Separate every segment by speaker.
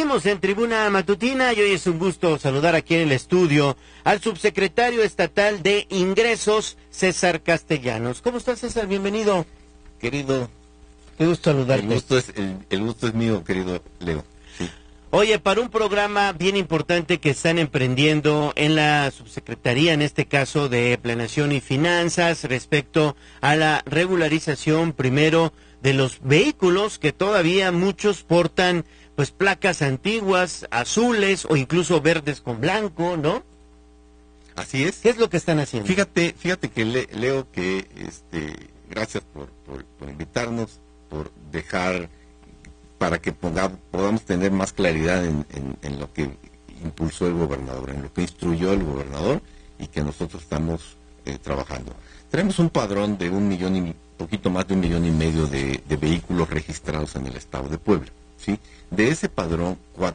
Speaker 1: Seguimos en Tribuna Matutina y hoy es un gusto saludar aquí en el estudio al subsecretario estatal de Ingresos, César Castellanos. ¿Cómo estás, César? Bienvenido.
Speaker 2: Querido,
Speaker 1: qué gusto saludarte.
Speaker 2: El gusto es mío, querido Leo. Sí.
Speaker 1: Oye, para un programa bien importante que están emprendiendo en la subsecretaría, en este caso de Planeación y Finanzas, respecto a la regularización primero de los vehículos que todavía muchos portan pues placas antiguas, azules o incluso verdes con blanco, ¿no?
Speaker 2: Así es.
Speaker 1: ¿Qué es lo que están haciendo?
Speaker 2: Fíjate que Leo, que gracias por invitarnos, por dejar para que podamos tener más claridad en lo que impulsó el gobernador, en lo que instruyó el gobernador y que nosotros estamos trabajando. Tenemos un padrón de poquito más de 1,5 millones de vehículos registrados en el estado de Puebla, ¿sí? De ese padrón,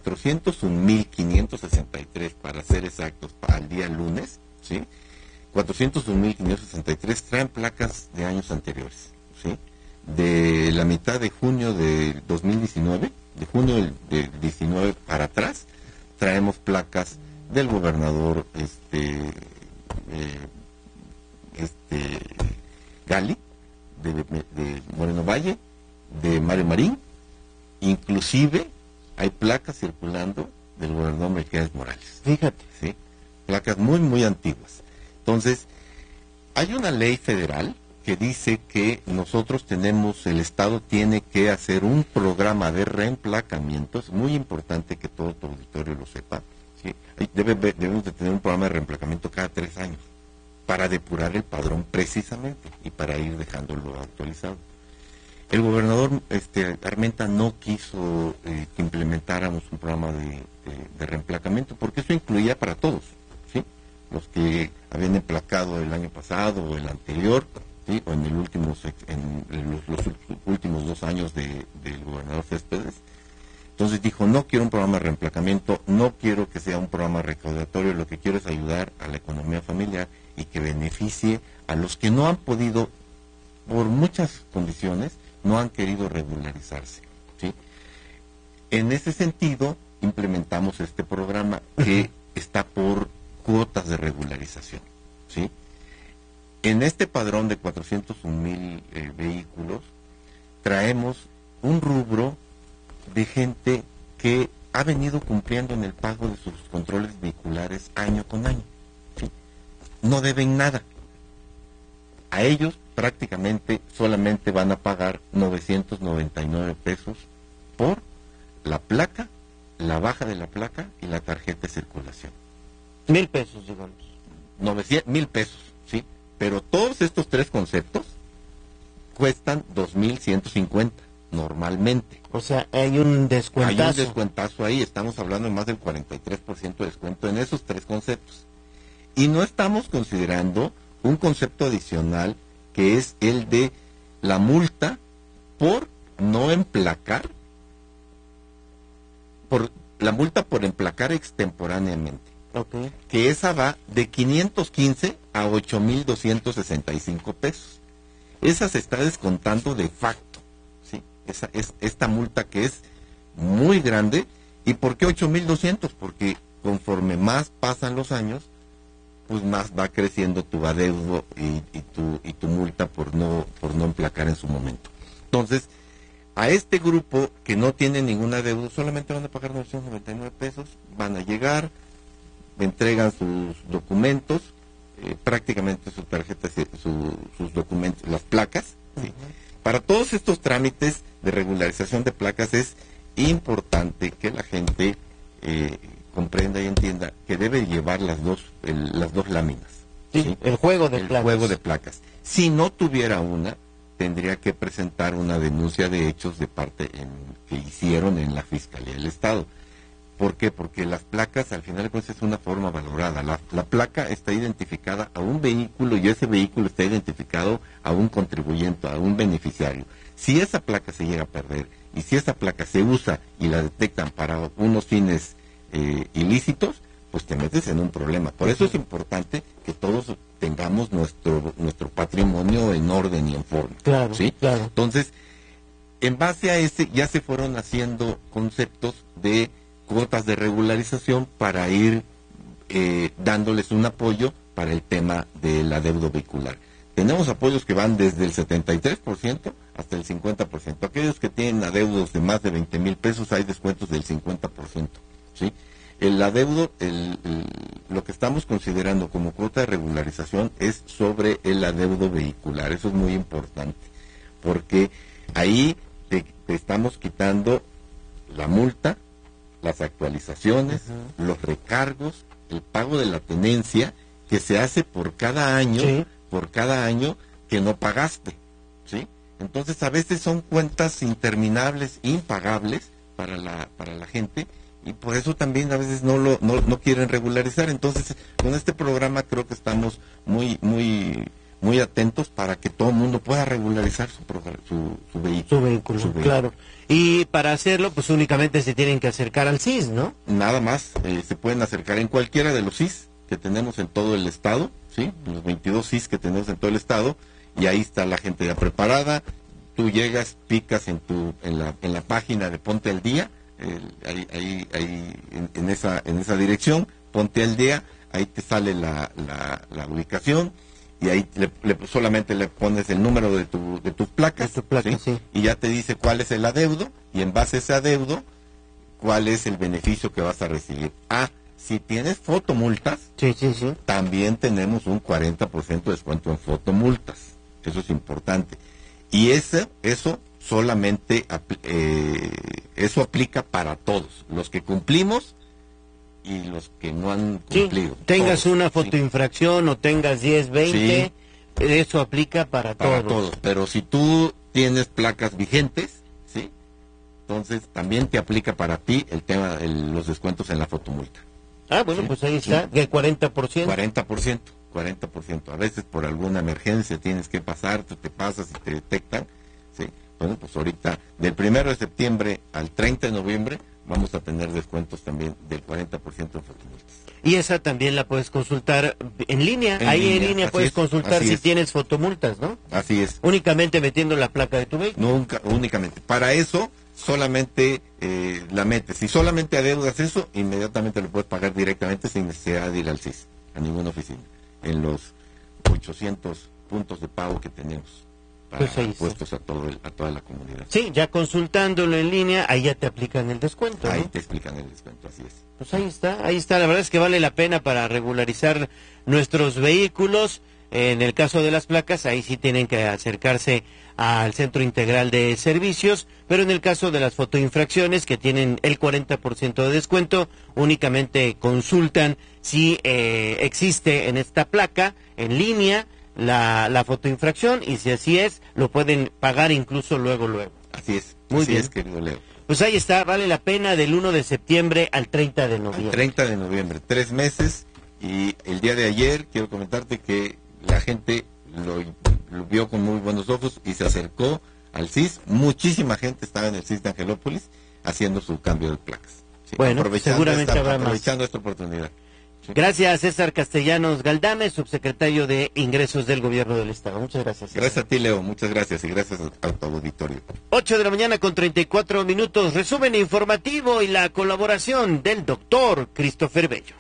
Speaker 2: 401,563, para ser exactos, al día lunes, ¿sí? 401,563 traen placas de años anteriores, ¿sí? De la mitad de junio del 2019, de junio del 19 para atrás, traemos placas del gobernador Gali, de Moreno Valle, de Mario Marín, inclusive hay placas circulando del gobernador Melquiades Morales.
Speaker 1: Fíjate.
Speaker 2: ¿Sí? Placas muy, muy antiguas. Entonces, hay una ley federal que dice que el Estado tiene que hacer un programa de reemplacamiento. Es muy importante que todo tu auditorio lo sepa, ¿sí? Debemos de tener un programa de reemplacamiento cada 3 años para depurar el padrón precisamente y para ir dejándolo actualizado. El gobernador Armenta no quiso que implementáramos un programa de reemplacamiento porque eso incluía para todos, ¿sí? Los que habían emplacado el año pasado o el anterior, ¿sí? O en los últimos 2 años del gobernador Céspedes. Entonces dijo, no quiero un programa de reemplacamiento, no quiero que sea un programa recaudatorio, lo que quiero es ayudar a la economía familiar y que beneficie a los que no han podido, por muchas condiciones, no han querido regularizarse, ¿sí? En ese sentido, implementamos este programa que está por cuotas de regularización, ¿sí? En este padrón de 401,000 vehículos, traemos un rubro de gente que ha venido cumpliendo en el pago de sus controles vehiculares año con año, ¿sí? No deben nada. A ellos prácticamente solamente van a pagar 999 pesos por la placa, la baja de la placa y la tarjeta de circulación.
Speaker 1: 1,000 pesos, digamos.
Speaker 2: 1,000 pesos, ¿sí? Pero todos estos 3 conceptos cuestan 2,150 normalmente.
Speaker 1: O sea, hay un descuentazo.
Speaker 2: Hay un descuentazo ahí, estamos hablando de más del 43% de descuento en esos 3 conceptos. Y no estamos considerando un concepto adicional que es el de la multa por no emplacar, por la multa por emplacar extemporáneamente.
Speaker 1: Okay.
Speaker 2: Que esa va de 515 a 8,265 pesos. Esa se está descontando de facto, ¿sí? Esta multa que es muy grande. ¿Y por qué 8,200? Porque conforme más pasan los años, pues más va creciendo tu adeudo y tu multa por no emplacar en su momento. Entonces, a este grupo que no tiene ningún adeudo, solamente van a pagar 999 pesos, van a llegar, entregan sus documentos, prácticamente sus tarjetas, sus documentos, las placas, ¿sí? Para todos estos trámites de regularización de placas es importante que la gente comprenda y entienda que debe llevar las dos láminas.
Speaker 1: Sí, el juego de
Speaker 2: placas. Si no tuviera una, tendría que presentar una denuncia de hechos de parte que hicieron en la Fiscalía del Estado. ¿Por qué? Porque las placas, al final de cuentas, es una forma valorada. La placa está identificada a un vehículo y ese vehículo está identificado a un contribuyente, a un beneficiario. Si esa placa se llega a perder y si esa placa se usa y la detectan para unos fines ilícitos, pues te metes en un problema. Por eso es importante que todos tengamos nuestro patrimonio en orden y en forma.
Speaker 1: Claro,
Speaker 2: ¿sí?
Speaker 1: Claro.
Speaker 2: Entonces, en base a ese ya se fueron haciendo conceptos de cuotas de regularización para ir dándoles un apoyo para el tema del adeudo vehicular. Tenemos apoyos que van desde el 73% hasta el 50%. Aquellos que tienen adeudos de más de 20,000 pesos hay descuentos del 50%, ¿sí? El adeudo, lo que estamos considerando como cuota de regularización es sobre el adeudo vehicular. Eso es muy importante, porque ahí te estamos quitando la multa, las actualizaciones, los recargos, el pago de la tenencia que se hace por cada año, sí, que no pagaste, ¿sí? Entonces a veces son cuentas interminables, impagables para la gente, y por eso también a veces no quieren regularizar. Entonces con este programa creo que estamos muy atentos para que todo el mundo pueda regularizar su vehículo.
Speaker 1: Claro. Y para hacerlo, pues únicamente se tienen que acercar al CIS, ¿no?
Speaker 2: Nada más, se pueden acercar en cualquiera de los CIS que tenemos en todo el estado, ¿sí? Los 22 CIS que tenemos en todo el estado, y ahí está la gente ya preparada. Tú llegas, picas en la página de Ponte al Día, ahí en esa dirección, Ponte al Día, ahí te sale la ubicación, y ahí solamente le pones el número de tus placas,
Speaker 1: ¿sí?
Speaker 2: Y ya te dice cuál es el adeudo, y en base a ese adeudo, cuál es el beneficio que vas a recibir. Si tienes fotomultas,
Speaker 1: sí,
Speaker 2: también tenemos un 40% de descuento en fotomultas. Eso es importante. Y eso solamente eso aplica para todos, los que cumplimos y los que no han cumplido.
Speaker 1: Tengas
Speaker 2: todos,
Speaker 1: una fotoinfracción, o tengas 10, 20, eso aplica para todos.
Speaker 2: Pero si tú tienes placas vigentes, ¿sí? Entonces también te aplica para ti el tema de los descuentos en la fotomulta.
Speaker 1: Bueno, pues ahí está, del
Speaker 2: 40%. 40%. A veces por alguna emergencia tienes que pasarte, te pasas y te detectan, ¿sí? Bueno, pues ahorita, del 1 de septiembre al 30 de noviembre, vamos a tener descuentos también del 40% en fotomultas.
Speaker 1: Y esa también la puedes consultar en línea. En línea puedes consultar si tienes fotomultas, ¿no?
Speaker 2: Así es.
Speaker 1: Únicamente metiendo la placa de tu vehículo.
Speaker 2: Únicamente. Para eso, solamente la metes. Si solamente adeudas eso, inmediatamente lo puedes pagar directamente sin necesidad de ir al CIS, a ninguna oficina, en los 800 puntos de pago que tenemos para puestos a toda la comunidad.
Speaker 1: Sí, ya consultándolo en línea, ahí ya te aplican el descuento,
Speaker 2: Ahí
Speaker 1: ¿no?
Speaker 2: te explican el descuento, así es.
Speaker 1: Pues ahí está, la verdad es que vale la pena para regularizar nuestros vehículos. En el caso de las placas, ahí sí tienen que acercarse al Centro Integral de Servicios, pero en el caso de las fotoinfracciones, que tienen el 40% de descuento, únicamente consultan si existe en esta placa, en línea, la fotoinfracción, y si así es, lo pueden pagar incluso luego.
Speaker 2: Así es.
Speaker 1: Muy bien,
Speaker 2: querido Leo.
Speaker 1: Pues ahí está, vale la pena, del 1 de septiembre al 30 de noviembre.
Speaker 2: 30 de noviembre, 3 meses, y el día de ayer quiero comentarte que la gente lo vio con muy buenos ojos y se acercó al CIS. Muchísima gente estaba en el CIS de Angelópolis haciendo su cambio de placas. ¿Sí?
Speaker 1: Bueno, seguramente habrá más.
Speaker 2: Aprovechando esta oportunidad. ¿Sí?
Speaker 1: Gracias, César Castellanos Galdame, subsecretario de Ingresos del Gobierno del Estado. Muchas gracias, César.
Speaker 2: Gracias a ti, Leo. Muchas gracias, y gracias a tu auditorio.
Speaker 1: 8 de la mañana con 34 minutos. Resumen informativo y la colaboración del doctor Christopher Bello.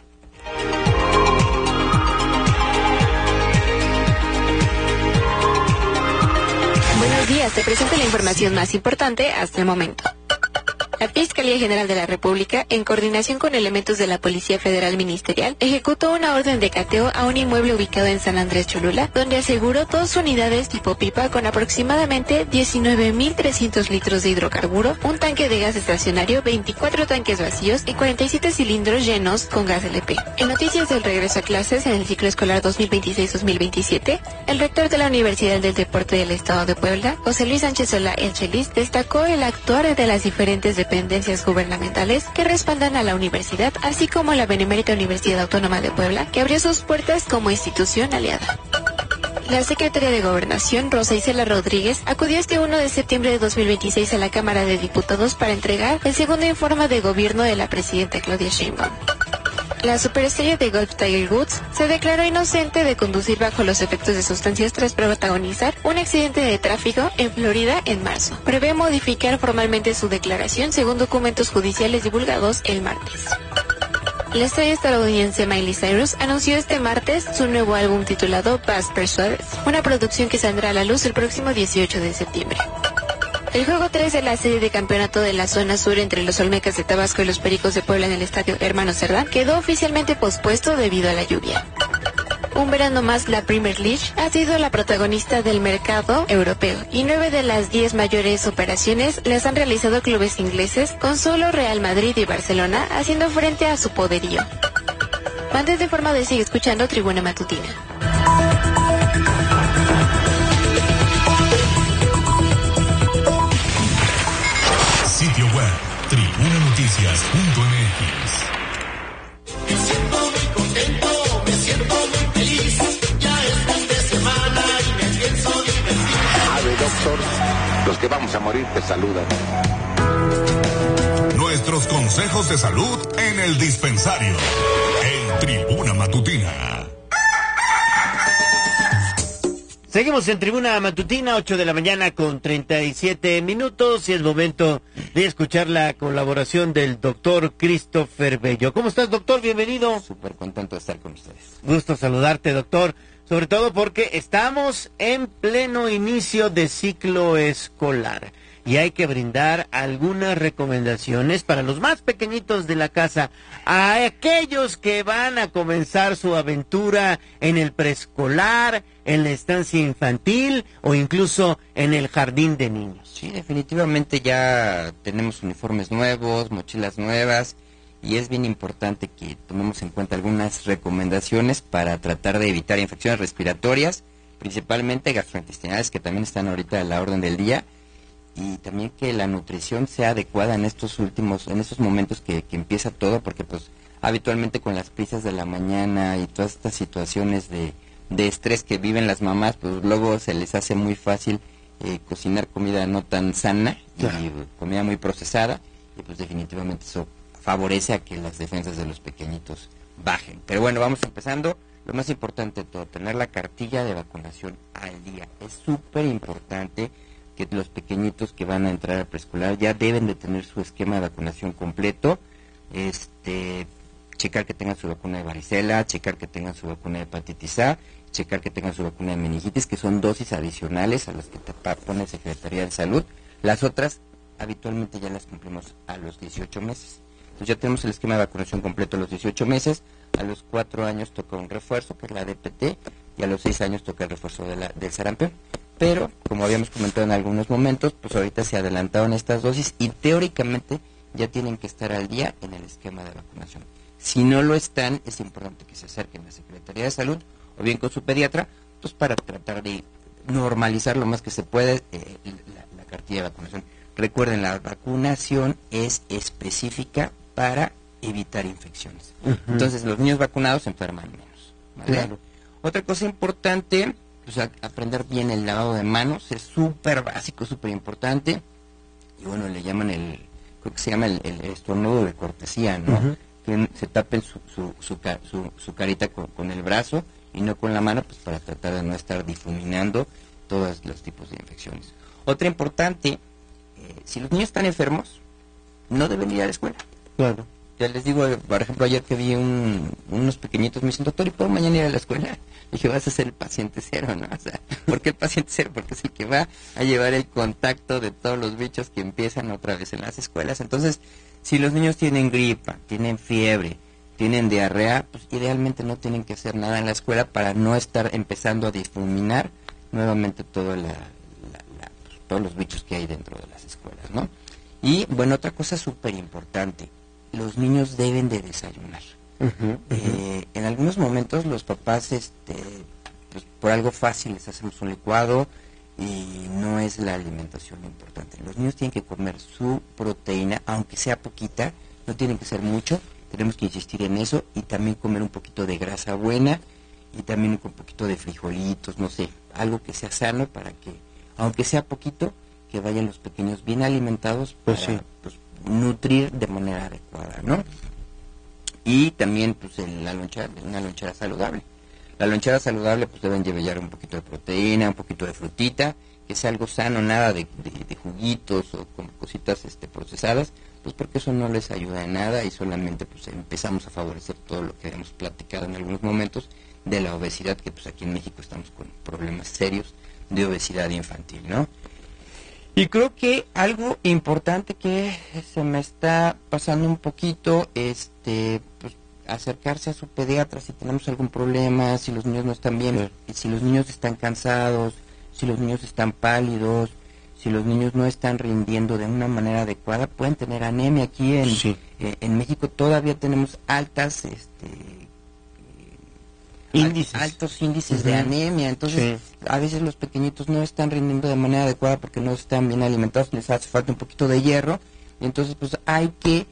Speaker 3: Buenos días, te presento la información más importante hasta el momento. La Fiscalía General de la República, en coordinación con elementos de la Policía Federal Ministerial, ejecutó una orden de cateo a un inmueble ubicado en San Andrés Cholula, donde aseguró 2 unidades tipo pipa con aproximadamente 19.300 litros de hidrocarburo, un tanque de gas estacionario, 24 tanques vacíos y 47 cilindros llenos con gas LP. En noticias del regreso a clases en el ciclo escolar 2026-2027, el rector de la Universidad del Deporte del Estado de Puebla, José Luis Sánchez Solá El Chelis, destacó el actuar de las diferentes dependencias gubernamentales que respaldan a la universidad, así como la Benemérita Universidad Autónoma de Puebla, que abrió sus puertas como institución aliada. La secretaria de Gobernación, Rosa Isela Rodríguez, acudió este 1 de septiembre de 2026 a la Cámara de Diputados para entregar el segundo informe de gobierno de la presidenta Claudia Sheinbaum. La superestrella de golf Tiger Woods se declaró inocente de conducir bajo los efectos de sustancias tras protagonizar un accidente de tráfico en Florida en marzo. Prevé modificar formalmente su declaración según documentos judiciales divulgados el martes. La estrella estadounidense Miley Cyrus anunció este martes su nuevo álbum titulado Past Persuades, una producción que saldrá a la luz el próximo 18 de septiembre. El juego 3 de la serie de campeonato de la zona sur entre los Olmecas de Tabasco y los Pericos de Puebla en el estadio Hermano Cerdán quedó oficialmente pospuesto debido a la lluvia. Un verano más, la Premier League ha sido la protagonista del mercado europeo y 9 de las 10 mayores operaciones las han realizado clubes ingleses, con solo Real Madrid y Barcelona haciendo frente a su poderío. Mantente informado y sigue escuchando Tribuna Matutina.
Speaker 4: Sitio web, tribunanoticias.mx.
Speaker 5: Me siento muy contento, me siento muy feliz. Ya es fin de semana y me pienso divertir.
Speaker 6: Ave doctor, los que vamos a morir te saludan.
Speaker 4: Nuestros consejos de salud en el dispensario. En Tribuna Matutina.
Speaker 1: Seguimos en Tribuna Matutina, 8 de la mañana con 37 minutos y es momento de escuchar la colaboración del doctor Christopher Bello. ¿Cómo estás, doctor? Bienvenido.
Speaker 7: Súper contento de estar con ustedes.
Speaker 1: Gusto saludarte, doctor, sobre todo porque estamos en pleno inicio de ciclo escolar y hay que brindar algunas recomendaciones para los más pequeñitos de la casa, a aquellos que van a comenzar su aventura en el preescolar, en la estancia infantil o incluso en el jardín de niños.
Speaker 7: Sí, definitivamente ya tenemos uniformes nuevos, mochilas nuevas y es bien importante que tomemos en cuenta algunas recomendaciones para tratar de evitar infecciones respiratorias, principalmente gastrointestinales, que también están ahorita a la orden del día, y también que la nutrición sea adecuada en estos momentos que empieza todo, porque pues habitualmente con las prisas de la mañana y todas estas situaciones de estrés que viven las mamás, pues luego se les hace muy fácil cocinar comida no tan sana y comida muy procesada, y pues definitivamente eso favorece a que las defensas de los pequeñitos bajen. Pero bueno, vamos empezando. Lo más importante de todo, tener la cartilla de vacunación al día. Es súper importante que los pequeñitos que van a entrar al preescolar ya deben de tener su esquema de vacunación completo, checar que tengan su vacuna de varicela, checar que tengan su vacuna de hepatitis A, checar que tengan su vacuna de meningitis, que son dosis adicionales a las que te pone Secretaría de Salud. Las otras habitualmente ya las cumplimos a los 18 meses. Entonces ya tenemos el esquema de vacunación completo a los 18 meses, a los 4 años toca un refuerzo, que es la DPT, y a los 6 años toca el refuerzo del sarampión. Pero, como habíamos comentado en algunos momentos, pues ahorita se adelantaron estas dosis y teóricamente ya tienen que estar al día en el esquema de vacunación. Si no lo están, es importante que se acerquen a la Secretaría de Salud o bien con su pediatra, pues para tratar de normalizar lo más que se puede la cartilla de vacunación. Recuerden, la vacunación es específica para evitar infecciones. Entonces, los niños vacunados se enferman menos, ¿vale? Claro. Otra cosa importante, pues aprender bien el lavado de manos, es súper básico, súper importante. Y bueno, le llaman creo que se llama el estornudo de cortesía, ¿no? Que se tapen su carita con el brazo y no con la mano, pues para tratar de no estar difuminando todos los tipos de infecciones. Otra importante, si los niños están enfermos, no deben ir a la escuela.
Speaker 1: Claro.
Speaker 7: Ya les digo, por ejemplo, ayer que vi unos pequeñitos me dicen, doctor, ¿y puedo mañana ir a la escuela? Dije, vas a ser el paciente cero, ¿no? O sea, ¿por qué el paciente cero? Porque es el que va a llevar el contacto de todos los bichos que empiezan otra vez en las escuelas. Entonces, si los niños tienen gripa, tienen fiebre, tienen diarrea, pues idealmente no tienen que hacer nada en la escuela para no estar empezando a difuminar nuevamente todos los bichos que hay dentro de las escuelas, ¿no? Y, bueno, otra cosa súper importante, los niños deben de desayunar. En algunos momentos los papás, pues por algo fácil les hacemos un licuado y no es la alimentación lo importante. Los niños tienen que comer su proteína, aunque sea poquita, no tienen que ser mucho, tenemos que insistir en eso, y también comer un poquito de grasa buena y también un poquito de frijolitos, no sé, algo que sea sano para que, aunque sea poquito, que vayan los pequeños bien alimentados para pues, nutrir de manera adecuada, ¿no? y también pues una lonchera saludable. La lonchera saludable pues deben llevar un poquito de proteína, un poquito de frutita, que sea algo sano, nada de juguitos o con cositas procesadas, pues porque eso no les ayuda en nada y solamente pues empezamos a favorecer todo lo que hemos platicado en algunos momentos de la obesidad, que pues aquí en México estamos con problemas serios de obesidad infantil, ¿no? Y creo que algo importante que se me está pasando un poquito, pues acercarse a su pediatra si tenemos algún problema, si los niños no están bien, si los niños están cansados, si los niños están pálidos, si los niños no están rindiendo de una manera adecuada, pueden tener anemia. Aquí en México todavía tenemos altos índices de anemia, entonces a veces los pequeñitos no están rindiendo de manera adecuada porque no están bien alimentados, les hace falta un poquito de hierro, y entonces pues hay que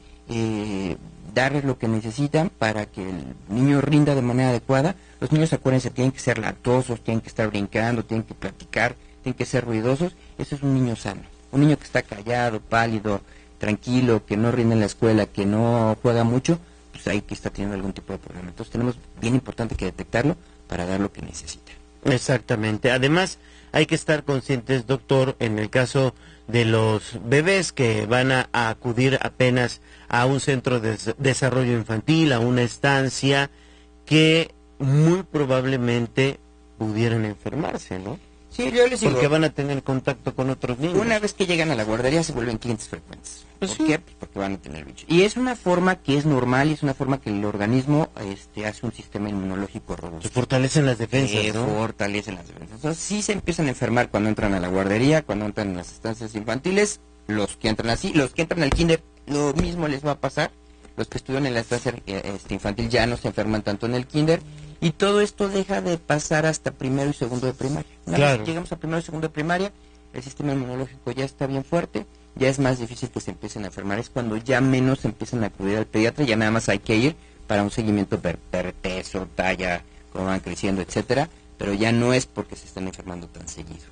Speaker 7: darles lo que necesitan para que el niño rinda de manera adecuada. Los niños, acuérdense, tienen que ser latosos, tienen que estar brincando, tienen que platicar, tienen que ser ruidosos. Eso es un niño sano. Un niño que está callado, pálido, tranquilo, que no rinde en la escuela, que no juega mucho, pues ahí que está teniendo algún tipo de problema. Entonces tenemos bien importante que detectarlo para dar lo que necesita.
Speaker 1: Exactamente. Además, hay que estar conscientes, doctor, en el caso de los bebés que van a acudir apenas a un centro de desarrollo infantil, a una estancia, que muy probablemente pudieran enfermarse, ¿no?
Speaker 7: Sí, yo les digo,
Speaker 1: porque van a tener contacto con otros niños.
Speaker 7: Una vez que llegan a la guardería se vuelven clientes frecuentes.
Speaker 1: Pues
Speaker 7: ¿Por qué? Pues porque van a tener bicho. Y es una forma que es normal y es una forma que el organismo hace un sistema inmunológico robusto.
Speaker 1: Se fortalecen las defensas, ¿no?
Speaker 7: Fortalecen las defensas. Entonces sí se empiezan a enfermar cuando entran a la guardería, cuando entran en las estancias infantiles. Los que entran así, los que entran al kinder, lo mismo les va a pasar. Los que estudian en la estancia infantil ya no se enferman tanto en el kinder. Y todo esto deja de pasar hasta primero y segundo de primaria. Una vez que llegamos a primero y segundo de primaria, el sistema inmunológico ya está bien fuerte, ya es más difícil que se empiecen a enfermar. Es cuando ya menos empiezan a acudir al pediatra, ya nada más hay que ir para un seguimiento per peso, talla, cómo van creciendo, etcétera, pero ya no es porque se están enfermando tan seguido.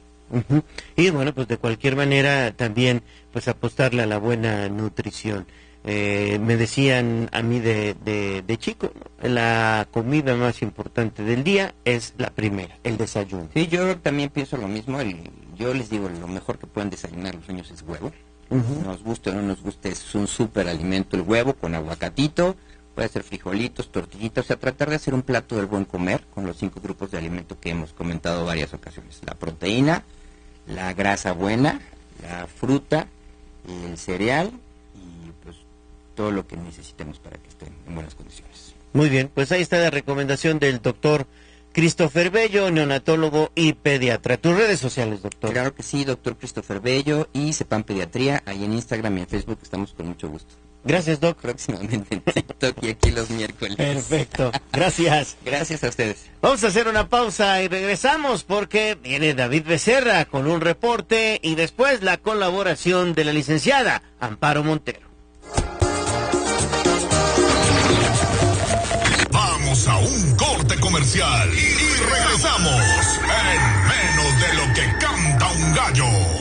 Speaker 1: Y bueno, pues de cualquier manera también pues apostarle a la buena nutrición. Me decían a mí de chico, ¿no? La comida más importante del día es la primera, el desayuno.
Speaker 7: Sí, yo también pienso lo mismo. Yo les digo, lo mejor que pueden desayunar los niños es huevo. Nos guste o no nos guste, es un súper alimento el huevo, con aguacatito, puede ser frijolitos, tortillitas, o sea, tratar de hacer un plato del buen comer con los 5 grupos de alimento que hemos comentado varias ocasiones. La proteína, la grasa buena, la fruta, el cereal, todo lo que necesitemos para que estén en buenas condiciones.
Speaker 1: Muy bien, pues ahí está la recomendación del doctor Christopher Bello, neonatólogo y pediatra. ¿Tus redes sociales, doctor?
Speaker 7: Claro que sí, doctor Christopher Bello y Sepan Pediatría, ahí en Instagram y en Facebook estamos con mucho gusto.
Speaker 1: Gracias, doc.
Speaker 7: Próximamente en TikTok y aquí los miércoles.
Speaker 1: Perfecto, gracias.
Speaker 7: Gracias a ustedes.
Speaker 1: Vamos a hacer una pausa y regresamos porque viene David Becerra con un reporte y después la colaboración de la licenciada Amparo Montero.
Speaker 4: Vamos a un corte comercial y regresamos en menos de lo que canta un gallo.